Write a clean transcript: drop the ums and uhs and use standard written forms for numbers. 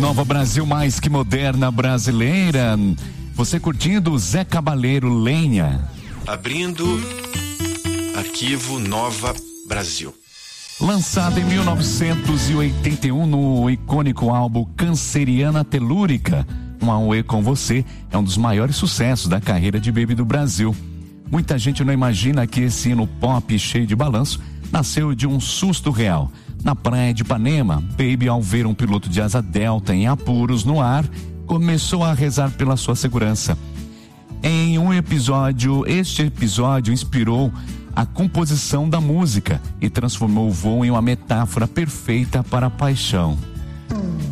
Nova Brasil mais que moderna brasileira. Você curtindo Zé Cabaleiro, Lenha. Abrindo arquivo Nova Brasil. Lançado em 1981 no icônico álbum Canceriana Telúrica, Um Auê com Você é um dos maiores sucessos da carreira de Baby do Brasil. Muita gente não imagina que esse hino pop cheio de balanço nasceu de um susto real. Na praia de Ipanema, Baby, ao ver um piloto de asa delta em apuros no ar, começou a rezar pela sua segurança. Este episódio inspirou a composição da música e transformou o voo em uma metáfora perfeita para a paixão.